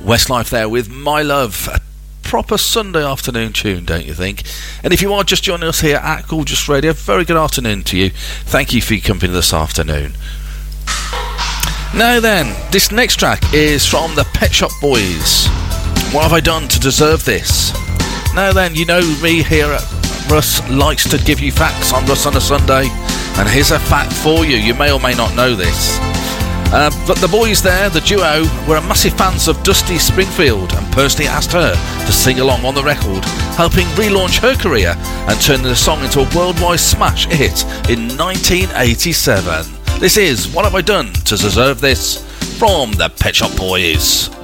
Westlife there with My Love, a proper Sunday afternoon tune, don't you think? And if you are just joining us here at Gorgeous Radio, very good afternoon to you. Thank you for your company this afternoon. Now then, this next track is from the Pet Shop Boys. What have I done to deserve this? Now then, you know me here at Russ likes to give you facts on Russ on a Sunday, and here's a fact for you. You may or may not know this. But the boys there, the duo, were massive fans of Dusty Springfield and personally asked her to sing along on the record, helping relaunch her career and turning the song into a worldwide smash hit in 1987. This is What Have I Done to Deserve This from the Pet Shop Boys.